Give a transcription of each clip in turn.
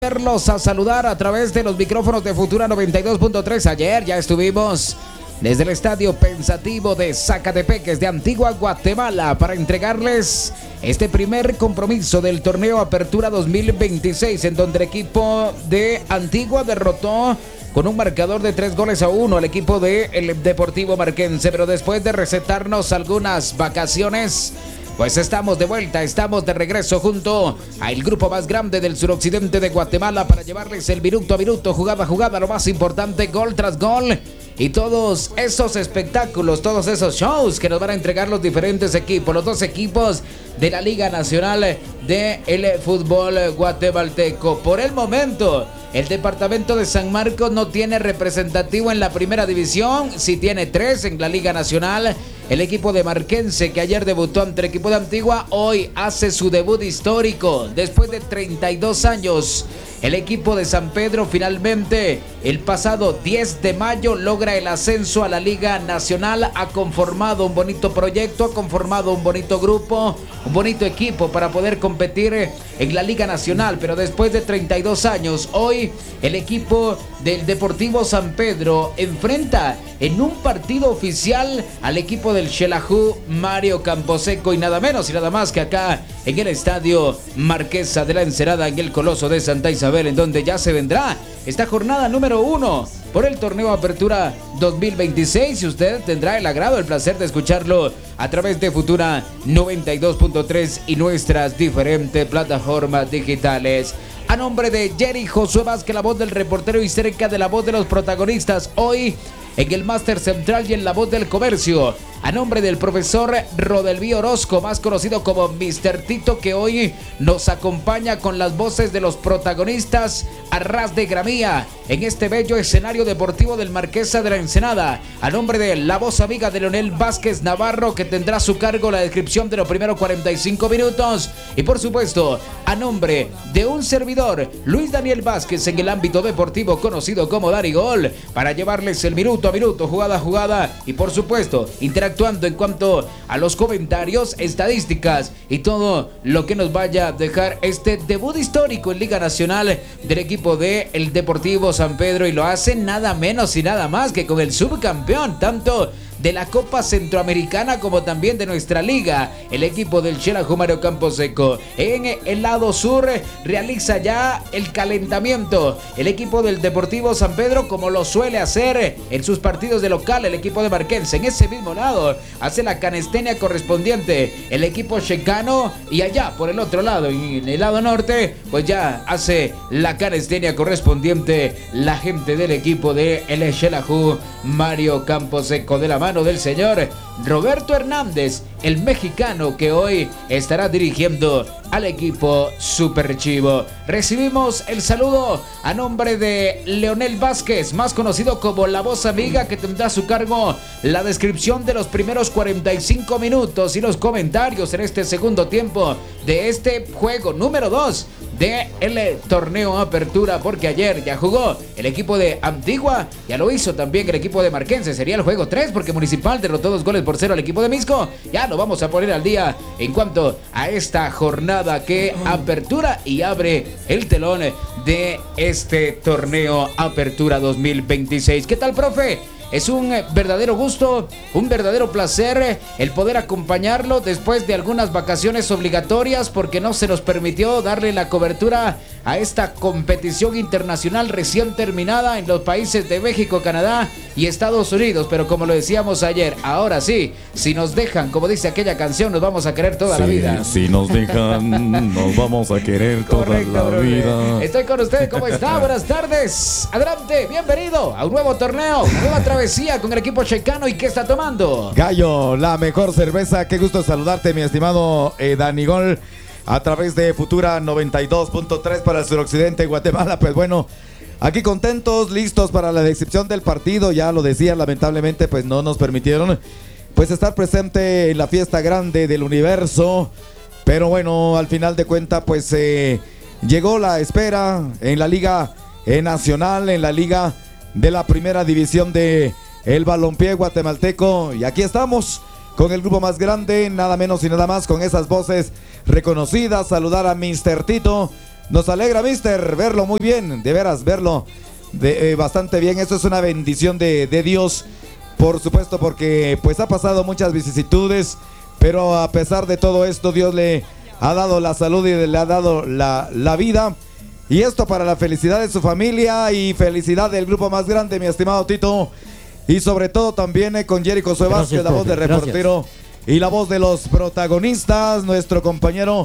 A saludar a través de los micrófonos de Futura 92.3. Ayer ya estuvimos desde el estadio pensativo de Zacatepeques de Antigua Guatemala para entregarles este primer compromiso del torneo Apertura 2026, en donde el equipo de Antigua derrotó con un marcador de 3-1 al equipo del Deportivo Marquense. Pero después de recetarnos algunas vacaciones, pues estamos de vuelta, estamos de regreso junto al grupo más grande del suroccidente de Guatemala para llevarles el minuto a minuto, jugada a jugada, lo más importante, gol tras gol, y todos esos espectáculos, todos esos shows que nos van a entregar los diferentes equipos, los dos equipos de la Liga Nacional del Fútbol Guatemalteco. Por el momento, el departamento de San Marcos no tiene representativo en la primera división, sí tiene 3 en la Liga Nacional. El equipo de Marquense, que ayer debutó ante el equipo de Antigua, hoy hace su debut histórico. Después de 32 años, el equipo de San Pedro finalmente, el pasado 10 de mayo, logra el ascenso a la Liga Nacional. Ha conformado un bonito proyecto, ha conformado un bonito grupo, un bonito equipo para poder competir en la Liga Nacional. Pero después de 32 años, hoy el equipo del Deportivo San Pedro enfrenta en un partido oficial al equipo del Xelajú Mario Camposeco, y nada menos y nada más que acá en el estadio Marquesa de la Encerada, en el Coloso de Santa Isabel, en donde ya se vendrá esta jornada número 1 por el torneo Apertura 2026, y usted tendrá el agrado, el placer de escucharlo a través de Futura 92.3 y nuestras diferentes plataformas digitales. A nombre de Jerry Josué Vázquez, la voz del reportero, y cerca de la voz de los protagonistas, hoy en el Máster Central y en la voz del comercio, a nombre del profesor Rodelví Orozco, más conocido como Mr. Tito, que hoy nos acompaña con las voces de los protagonistas a ras de gramía en este bello escenario deportivo del Marquesa de la Ensenada. A nombre de la voz amiga de Leonel Vázquez Navarro, que tendrá a su cargo la descripción de los primeros 45 minutos. Y por supuesto, a nombre de un servidor, Luis Daniel Vázquez, en el ámbito deportivo conocido como Darigol, para llevarles el minuto a minuto, jugada a jugada, y por supuesto, interactuando en cuanto a los comentarios, estadísticas y todo lo que nos vaya a dejar este debut histórico en Liga Nacional del equipo del Deportivo San Pedro. Y lo hace nada menos y nada más que con el subcampeón, tanto de la Copa Centroamericana como también de nuestra liga, el equipo del Xelajú Mario Camposeco. En el lado sur realiza ya el calentamiento el equipo del Deportivo San Pedro, como lo suele hacer en sus partidos de local el equipo de Marquense. En ese mismo lado hace la canestenia correspondiente el equipo checano, y allá por el otro lado, en el lado norte, pues ya hace la canestenia correspondiente la gente del equipo de el Xelajú Mario Camposeco, de la mano del señor Roberto Hernández, el mexicano, que hoy estará dirigiendo al equipo Super Chivo. Recibimos el saludo a nombre de Leonel Vázquez, más conocido como la voz amiga, que tendrá a su cargo la descripción de los primeros 45 minutos y los comentarios en este segundo tiempo de este juego número 2 del torneo Apertura, porque ayer ya jugó el equipo de Antigua, ya lo hizo también el equipo de Marquense. Sería el juego 3 porque Municipal derrotó 2-0 al equipo de Misco. Ya lo vamos a poner al día en cuanto a esta jornada que apertura y abre el telón de este torneo Apertura 2026. ¿Qué tal, profe? Es un verdadero gusto, un verdadero placer el poder acompañarlo después de algunas vacaciones obligatorias, porque no se nos permitió darle la cobertura a esta competición internacional recién terminada en los países de México, Canadá y Estados Unidos. Pero como lo decíamos ayer, ahora sí, si nos dejan, como dice aquella canción, nos vamos a querer toda la vida. Si nos dejan, nos vamos a querer toda la vida. Estoy con usted, ¿cómo está? Buenas tardes. Adelante, bienvenido a un nuevo torneo, nueva travesía con el equipo checano. ¿Y qué está tomando? Gallo, la mejor cerveza. Qué gusto saludarte, mi estimado Danigol, a través de Futura 92.3 para el suroccidente de Guatemala. Pues bueno, aquí contentos, listos para la descripción del partido. Ya lo decía, lamentablemente pues no nos permitieron pues estar presente en la fiesta grande del universo. Pero bueno, al final de cuentas pues llegó la espera en la Liga Nacional, en la Liga de la primera división de el balompié guatemalteco, y aquí estamos con el grupo más grande, nada menos y nada más, con esas voces reconocidas. Saludar a Mr. Tito, Nos alegra, mister, verlo muy bien, de veras, verlo bastante bien. Esto es una bendición de Dios, por supuesto, porque pues ha pasado muchas vicisitudes, pero a pesar de todo esto, Dios le ha dado la salud y le ha dado la vida. Y esto para la felicidad de su familia y felicidad del grupo más grande, mi estimado Tito. Y sobre todo también con Jerry Josué Vázquez, la voz de reportero y la voz de los protagonistas, nuestro compañero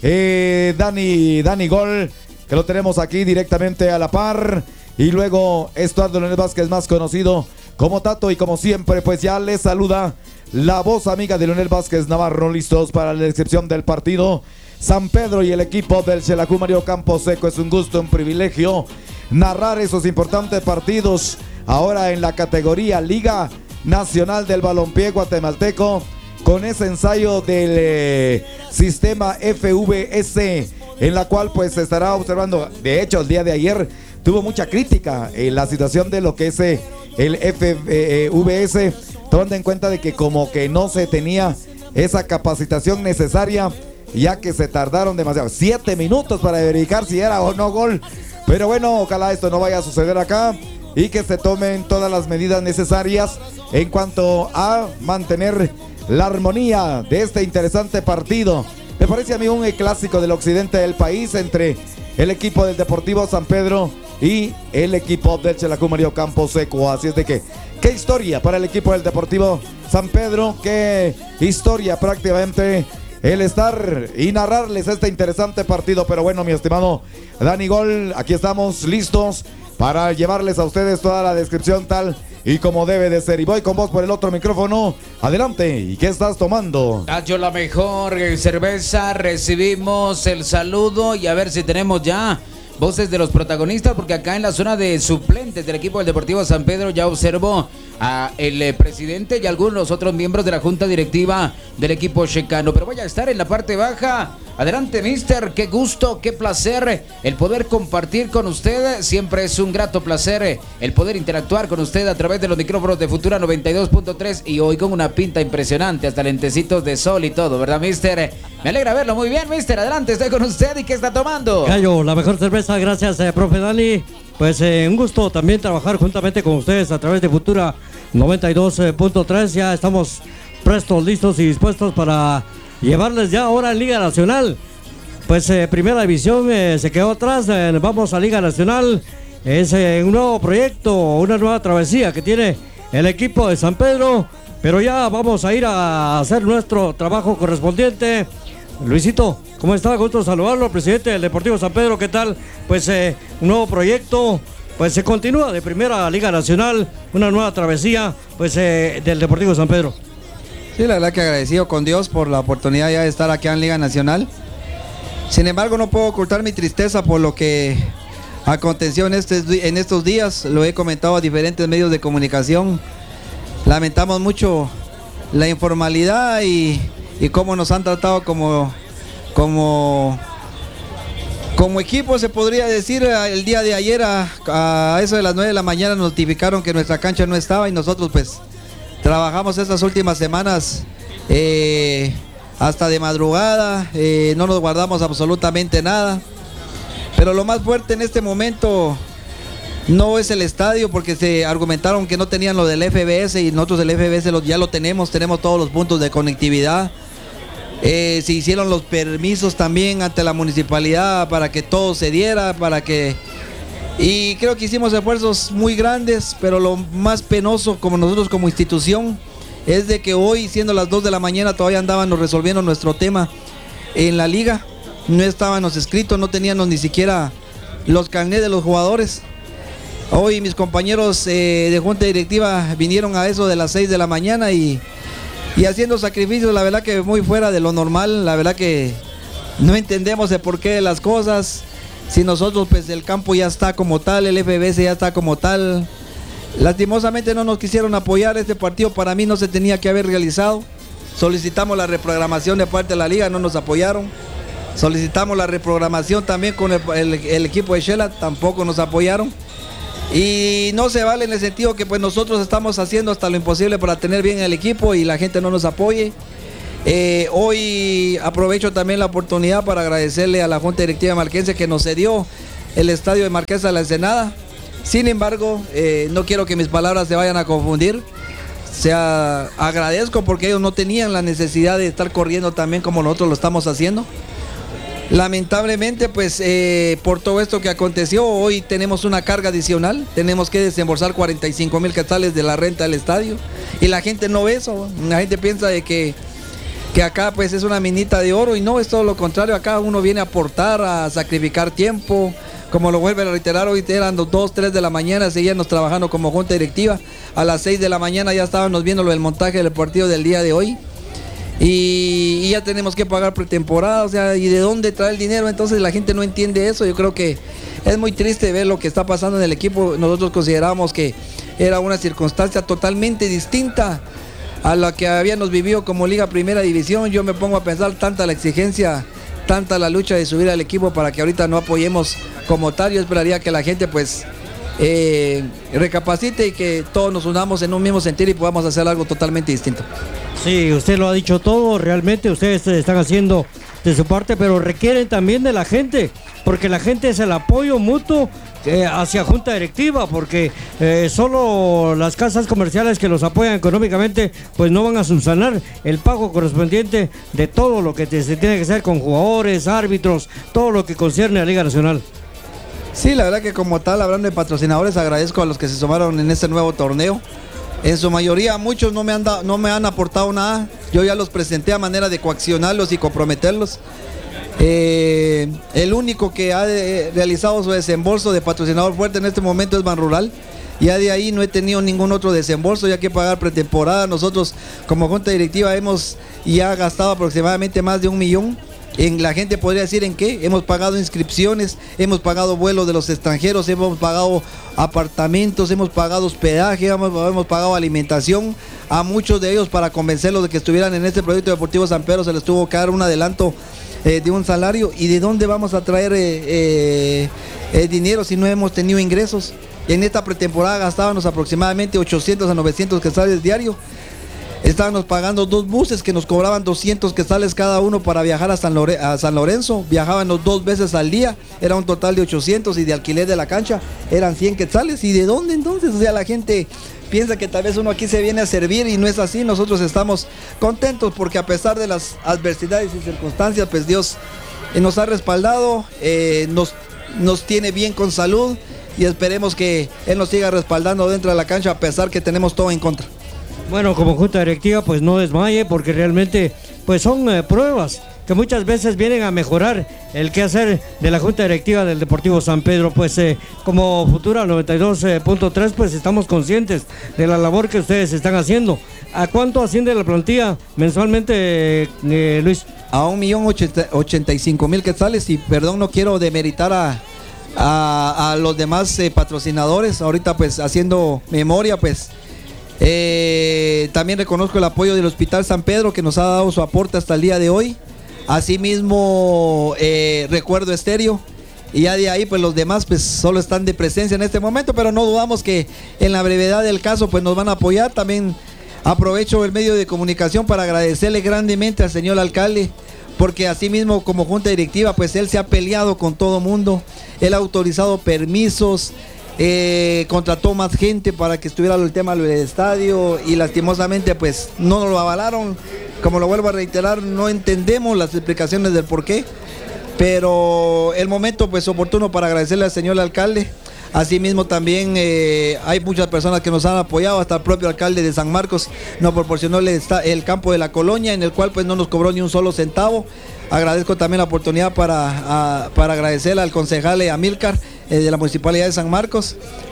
Dani Gol, que lo tenemos aquí directamente a la par. Y luego Estuardo Leonel Vázquez, más conocido como Tato, y como siempre pues ya les saluda la voz amiga de Leonel Vázquez Navarro, listos para la descripción del partido. San Pedro y el equipo del Xelajú Mario Camposeco. Es un gusto, un privilegio narrar esos importantes partidos ahora en la categoría Liga Nacional del Balompié Guatemalteco, con ese ensayo del sistema FVS, en la cual pues se estará observando. De hecho, el día de ayer tuvo mucha crítica en la situación de lo que es el FVS, tomando en cuenta de que como que no se tenía esa capacitación necesaria, ya que se tardaron demasiado, 7 minutos para verificar si era o no gol. Pero bueno, ojalá esto no vaya a suceder acá y que se tomen todas las medidas necesarias en cuanto a mantener la armonía de este interesante partido. Me parece a mí un clásico del occidente del país entre el equipo del Deportivo San Pedro y el equipo del Xelajú Mario Camposeco. Así es de que, qué historia para el equipo del Deportivo San Pedro, qué historia prácticamente el estar y narrarles este interesante partido. Pero bueno, mi estimado Dani Gol, aquí estamos listos para llevarles a ustedes toda la descripción tal y como debe de ser. Y voy con vos por el otro micrófono. Adelante. ¿Y qué estás tomando? Nacho, la mejor cerveza. Recibimos el saludo y a ver si tenemos ya voces de los protagonistas, porque acá en la zona de suplentes del equipo del Deportivo San Pedro ya observo a el presidente y algunos otros miembros de la junta directiva del equipo checano, pero voy a estar en la parte baja. Adelante, mister, qué gusto, qué placer el poder compartir con usted. Siempre es un grato placer el poder interactuar con usted a través de los micrófonos de Futura 92.3 y hoy con una pinta impresionante, hasta lentecitos de sol y todo, ¿verdad, mister? Me alegra verlo. Muy bien, mister, adelante, estoy con usted. ¿Y qué está tomando? Gallo, la mejor cerveza, gracias, profe Dani. Pues un gusto también trabajar juntamente con ustedes a través de Futura 92.3. Ya estamos prestos, listos y dispuestos para llevarles ya ahora en Liga Nacional. Pues Primera División se quedó atrás, vamos a Liga Nacional. Es un nuevo proyecto, una nueva travesía que tiene el equipo de San Pedro, pero ya vamos a ir a hacer nuestro trabajo correspondiente. Luisito, ¿cómo está? Gusto saludarlo, presidente del Deportivo San Pedro, ¿qué tal? Pues un nuevo proyecto, pues se continúa de Primera Liga Nacional, una nueva travesía pues del Deportivo San Pedro. Sí, la verdad que agradecido con Dios por la oportunidad ya de estar aquí en Liga Nacional. Sin embargo, no puedo ocultar mi tristeza por lo que aconteció en estos días. Lo he comentado a diferentes medios de comunicación. Lamentamos mucho la informalidad y cómo nos han tratado como equipo, se podría decir. El día de ayer a eso de las 9 de la mañana nos notificaron que nuestra cancha no estaba y nosotros pues trabajamos estas últimas semanas hasta de madrugada, no nos guardamos absolutamente nada. Pero lo más fuerte en este momento no es el estadio, porque se argumentaron que no tenían lo del FBS y nosotros el FBS ya lo tenemos todos los puntos de conectividad. Se hicieron los permisos también ante la municipalidad para que todo se diera, y creo que hicimos esfuerzos muy grandes, pero lo más penoso como nosotros como institución es de que hoy, siendo las 2 de la mañana, todavía andábamos resolviendo nuestro tema en la liga. No estábamos escritos, no teníamos ni siquiera los carnets de los jugadores. Hoy mis compañeros de junta directiva vinieron a eso de las 6 de la mañana y haciendo sacrificios, la verdad que muy fuera de lo normal. La verdad que no entendemos el porqué de las cosas. Si nosotros pues el campo ya está como tal, el FBS ya está como tal. Lastimosamente no nos quisieron apoyar. Este partido para mí no se tenía que haber realizado. Solicitamos la reprogramación de parte de la liga, no nos apoyaron. Solicitamos la reprogramación también con el equipo de Shela, tampoco nos apoyaron. Y no se vale en el sentido que pues nosotros estamos haciendo hasta lo imposible para tener bien el equipo y la gente no nos apoye. Hoy aprovecho también la oportunidad para agradecerle a la Junta Directiva Marquense que nos cedió el estadio de Marquesa de la Ensenada. Sin embargo, no quiero que mis palabras se vayan a confundir. Agradezco porque ellos no tenían la necesidad de estar corriendo también como nosotros lo estamos haciendo. Lamentablemente, pues por todo esto que aconteció, hoy tenemos una carga adicional. Tenemos que desembolsar 45,000 quetzales de la renta del estadio. Y la gente no ve eso. La gente piensa de que acá pues es una minita de oro, y no, es todo lo contrario. Acá uno viene a aportar, a sacrificar tiempo. Como lo vuelven a reiterar, hoy eran las 2, 3 de la mañana, seguíamos trabajando como junta directiva. A las 6 de la mañana ya estábamos viendo lo del montaje del partido del día de hoy. Y ya tenemos que pagar pretemporada, o sea, ¿y de dónde trae el dinero? Entonces la gente no entiende eso. Yo creo que es muy triste ver lo que está pasando en el equipo. Nosotros considerábamos que era una circunstancia totalmente distinta a la que habíamos vivido como Liga Primera División. Yo me pongo a pensar tanta la exigencia, tanta la lucha de subir al equipo para que ahorita no apoyemos como tal. Yo esperaría que la gente pues recapacite y que todos nos unamos en un mismo sentir y podamos hacer algo totalmente distinto. Sí, usted lo ha dicho todo, realmente ustedes están haciendo de su parte, pero requieren también de la gente, porque la gente es el apoyo mutuo hacia junta directiva, porque solo las casas comerciales que los apoyan económicamente pues no van a subsanar el pago correspondiente de todo lo que se tiene que hacer con jugadores, árbitros, todo lo que concierne a Liga Nacional. Sí, la verdad que como tal, hablando de patrocinadores, agradezco a los que se sumaron en este nuevo torneo. En su mayoría, muchos no me han aportado nada. Yo ya los presenté a manera de coaccionarlos y comprometerlos. El único que ha realizado su desembolso de patrocinador fuerte en este momento es Banrural. Ya de ahí no he tenido ningún otro desembolso, ya que pagar pretemporada. Nosotros como junta directiva hemos ya gastado aproximadamente más de 1 millón. La gente podría decir en qué. Hemos pagado inscripciones, hemos pagado vuelos de los extranjeros, hemos pagado apartamentos, hemos pagado hospedaje, hemos pagado alimentación a muchos de ellos para convencerlos de que estuvieran en este proyecto deportivo San Pedro. Se les tuvo que dar un adelanto de un salario. ¿Y de dónde vamos a traer dinero si no hemos tenido ingresos? En esta pretemporada gastábamos aproximadamente 800 a 900 quetzales diario. Estábamos pagando 2 buses que nos cobraban 200 quetzales cada uno para viajar a San Lorenzo. Viajábamos 2 veces al día, era un total de 800, y de alquiler de la cancha eran 100 quetzales. ¿Y de dónde entonces? O sea, la gente piensa que tal vez uno aquí se viene a servir, y no es así. Nosotros estamos contentos porque a pesar de las adversidades y circunstancias, pues Dios nos ha respaldado, nos tiene bien con salud, y esperemos que Él nos siga respaldando dentro de la cancha a pesar que tenemos todo en contra. Bueno, como junta directiva pues no desmaye, porque realmente pues son pruebas que muchas veces vienen a mejorar el quehacer de la junta directiva del Deportivo San Pedro. Pues como Futura 92.3 pues estamos conscientes de la labor que ustedes están haciendo. ¿A cuánto asciende la plantilla mensualmente, Luis? A 1,085,000 quetzales, y perdón, no quiero demeritar a los demás patrocinadores. Ahorita pues haciendo memoria, pues también reconozco el apoyo del Hospital San Pedro, que nos ha dado su aporte hasta el día de hoy. Asimismo, Recuerdo Estéreo, y ya de ahí pues los demás pues solo están de presencia en este momento, pero no dudamos que en la brevedad del caso pues nos van a apoyar. También aprovecho el medio de comunicación para agradecerle grandemente al señor alcalde, porque asimismo como junta directiva pues él se ha peleado con todo mundo. Él ha autorizado permisos, contrató más gente para que estuviera el tema del estadio, y lastimosamente pues no nos lo avalaron. Como lo vuelvo a reiterar, no entendemos las explicaciones del por qué, pero el momento pues oportuno para agradecerle al señor alcalde. Asimismo también hay muchas personas que nos han apoyado, hasta el propio alcalde de San Marcos nos proporcionó el campo de la colonia, en el cual pues no nos cobró ni un solo centavo. Agradezco también la oportunidad para agradecerle al concejal Amílcar de la Municipalidad de San Marcos.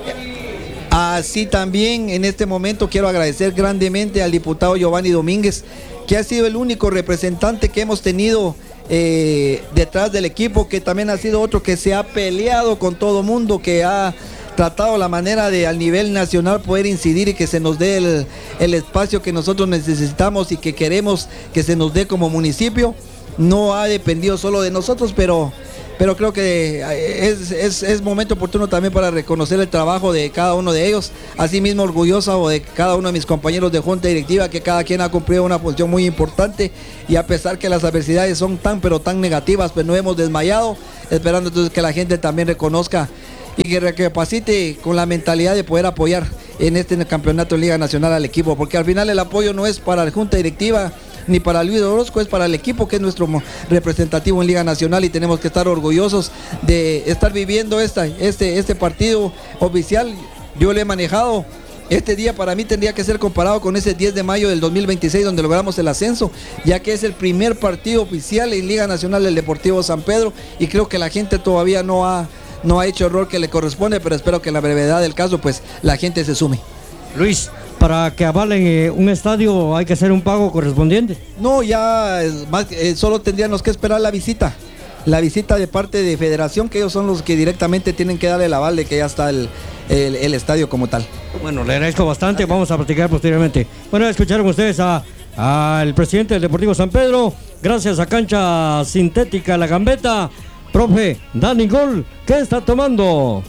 Así también en este momento quiero agradecer grandemente al diputado Giovanni Domínguez, que ha sido el único representante que hemos tenido detrás del equipo, que también ha sido otro que se ha peleado con todo mundo, que ha tratado la manera de al nivel nacional poder incidir y que se nos dé el espacio que nosotros necesitamos y que queremos que se nos dé como municipio. No ha dependido solo de nosotros, pero pero creo que es momento oportuno también para reconocer el trabajo de cada uno de ellos, asimismo orgulloso de cada uno de mis compañeros de junta directiva, que cada quien ha cumplido una función muy importante, y a pesar que las adversidades son tan pero tan negativas, pues no hemos desmayado, esperando entonces que la gente también reconozca y que recapacite con la mentalidad de poder apoyar en este campeonato de Liga Nacional al equipo, porque al final el apoyo no es para la junta directiva ni para Luis Orozco, es para el equipo, que es nuestro representativo en Liga Nacional, y tenemos que estar orgullosos de estar viviendo este partido oficial. Yo lo he manejado. Este día para mí tendría que ser comparado con ese 10 de mayo del 2026 donde logramos el ascenso, ya que es el primer partido oficial en Liga Nacional del Deportivo San Pedro, y creo que la gente todavía no ha hecho el rol que le corresponde, pero espero que en la brevedad del caso pues la gente se sume. Luis, para que avalen un estadio hay que hacer un pago correspondiente. No, ya solo tendríamos que esperar la visita de parte de Federación, que ellos son los que directamente tienen que darle el aval de que ya está el estadio como tal. Bueno, le agradezco bastante, vamos a platicar posteriormente. Bueno, escucharon ustedes al presidente del Deportivo San Pedro, gracias a Cancha Sintética La Gambeta. Profe Dani Gol, ¿qué está tomando?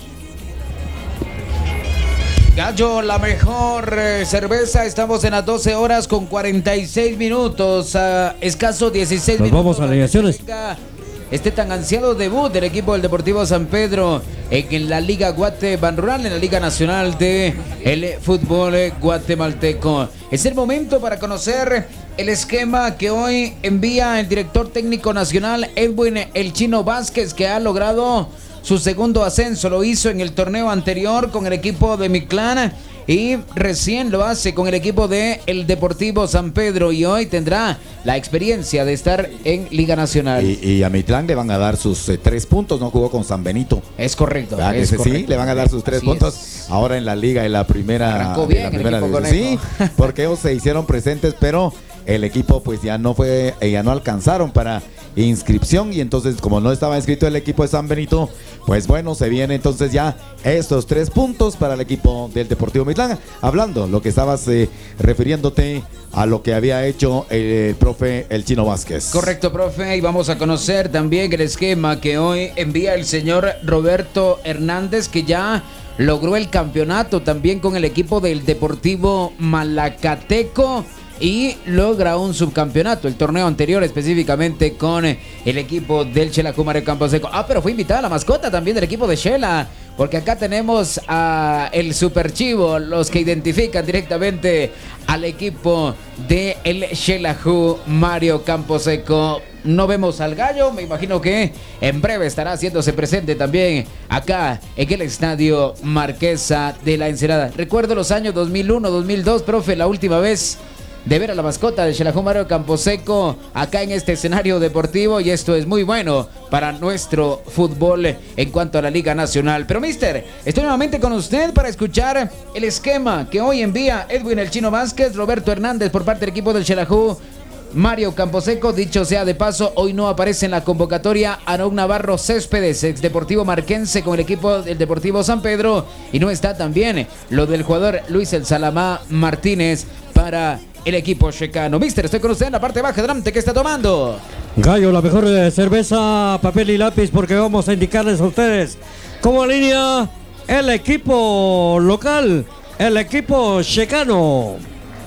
Gallo, la mejor cerveza. Estamos en las 12 horas con 46 minutos. Escaso 16 Nos minutos. Vamos a alineaciones. Este tan ansiado debut del equipo del Deportivo San Pedro en la Liga Guatemala Rural, en la Liga Nacional de el Fútbol Guatemalteco. Es el momento para conocer el esquema que hoy envía el director técnico nacional Edwin El Chino Vázquez, que ha logrado su segundo ascenso. Lo hizo en el torneo anterior con el equipo de Mictlán y recién lo hace con el equipo de el Deportivo San Pedro, y hoy tendrá la experiencia de estar en Liga Nacional. Y a Mictlán le van a dar sus 3 puntos, no jugó con San Benito. Es correcto. Es correcto. Sí, le van a dar sus 3 puntos. Ahora en la liga, en la primera. Arrancó bien el equipo conejo. Sí, porque ellos se hicieron presentes, pero el equipo pues ya no alcanzaron para inscripción, y entonces como no estaba inscrito el equipo de San Benito, pues bueno, se viene entonces ya estos 3 puntos para el equipo del Deportivo Mictlán. Hablando lo que estabas refiriéndote a lo que había hecho el profe El Chino Vázquez. Correcto, profe, y vamos a conocer también el esquema que hoy envía el señor Roberto Hernández, que ya logró el campeonato también con el equipo del Deportivo Malacateco y logra un subcampeonato, el torneo anterior específicamente con el equipo del Xelajú Mario Camposeco. Pero fue invitada la mascota también del equipo de Xela, porque acá tenemos a el Super Chivo, los que identifican directamente al equipo de el Xelajú Mario Camposeco. No vemos al Gallo, me imagino que en breve estará haciéndose presente también acá en el Estadio Marquesa de la Ensenada. Recuerdo los años 2001, 2002, profe, la última vez de ver a la mascota de Xelajú Mario Camposeco acá en este escenario deportivo, y esto es muy bueno para nuestro fútbol en cuanto a la Liga Nacional. Pero mister, estoy nuevamente con usted para escuchar el esquema que hoy envía Edwin El Chino Vázquez, Roberto Hernández por parte del equipo del Xelajú Mario Camposeco. Dicho sea de paso, hoy no aparece en la convocatoria Aarón Navarro Céspedes, ex Deportivo Marquense con el equipo del Deportivo San Pedro, y no está también lo del jugador Luis El Salamá Martínez para el equipo checano. Mister, estoy con usted en la parte baja adelante. ¿Qué está tomando? Gallo, la mejor cerveza, papel y lápiz, porque vamos a indicarles a ustedes como línea el equipo local, el equipo checano.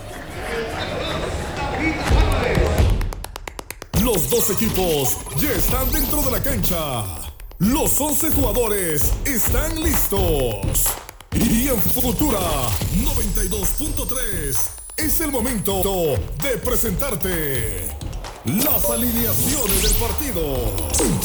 Los 2 equipos ya están dentro de la cancha. Los 11 jugadores están listos. Y en Futura 92.3 es el momento de presentarte las alineaciones del partido.